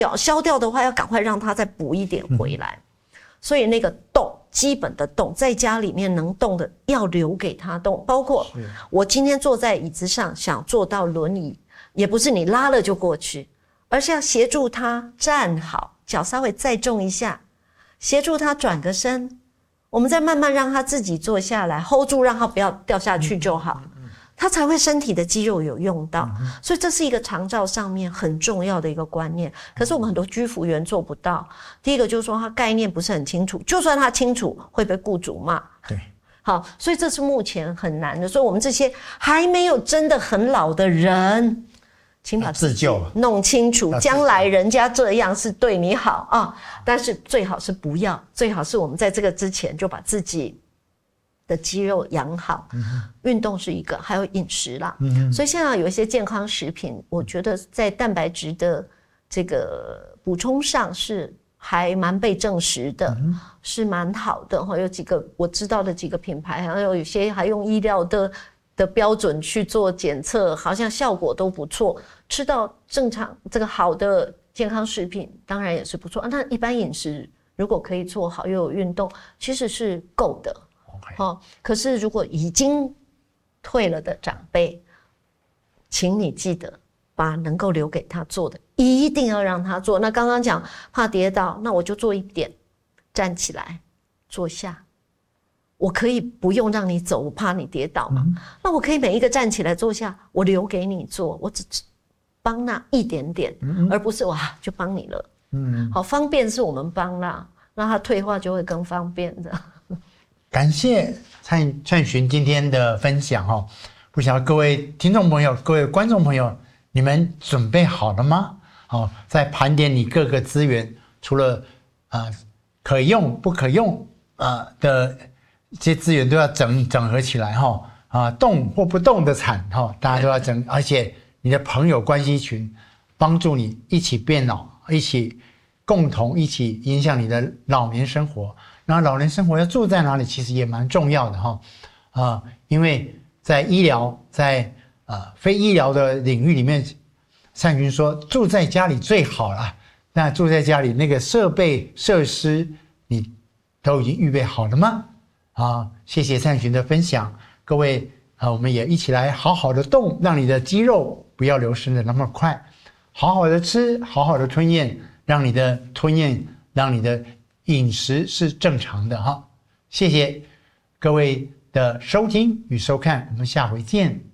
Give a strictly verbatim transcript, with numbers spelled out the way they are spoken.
掉，消掉的话要赶快让它再补一点回来。嗯、所以那个动，基本的动，在家里面能动的要留给他动，包括我今天坐在椅子上想坐到轮椅，也不是你拉了就过去，而是要协助他站好，脚稍微再重一下，协助他转个身，我们再慢慢让他自己坐下来 hold 住，让他不要掉下去就好。嗯他才会身体的肌肉有用到，嗯、所以这是一个长照上面很重要的一个观念。可是我们很多居服员做不到。第一个就是说他概念不是很清楚，就算他清楚会被雇主骂。 对， 好，所以这是目前很难的。所以我们这些还没有真的很老的人，请把自己弄清楚，将来人家这样是对你好啊，但是最好是不要，最好是我们在这个之前就把自己的肌肉养好，运、嗯、动是一个，还有饮食啦、嗯。所以现在有一些健康食品，我觉得在蛋白质的这个补充上是还蛮被证实的，嗯、是蛮好的。有几个我知道的几个品牌，还有有些还用医疗的的标准去做检测，好像效果都不错。吃到正常这个好的健康食品，当然也是不错。啊、那一般饮食如果可以做好，又有运动，其实是够的。哦，可是如果已经退了的长辈，请你记得把能够留给他做的一定要让他做。那刚刚讲怕跌倒，那我就做一点，站起来坐下，我可以不用让你走，我怕你跌倒嘛、嗯、那我可以每一个站起来坐下我留给你做，我只帮那一点点、嗯、而不是哇就帮你了。嗯，好，方便是我们帮啦，那他退化就会更方便的。 感谢蔡蔡寻今天的分享哦，不晓得各位听众朋友、各位观众朋友，你们准备好了吗？哦，在盘点你各个资源，除了啊、呃、可用不可用啊、呃、的这些资源都要整整合起来哈、哦、啊，动或不动的产哈、哦，大家都要整，而且你的朋友关系群帮助你一起变老，一起共同一起影响你的老年生活。然后老年生活要住在哪里，其实也蛮重要的哈、哦，啊，因为在医疗，在呃非医疗的领域里面，善群说住在家里最好了。那住在家里那个设备设施，你都已经预备好了吗？啊，谢谢善群的分享，各位啊，我们也一起来好好的动，让你的肌肉不要流失的那么快，好好的吃，好好的吞咽，让你的吞咽，让你的饮食是正常的哈，谢谢各位的收听与收看，我们下回见。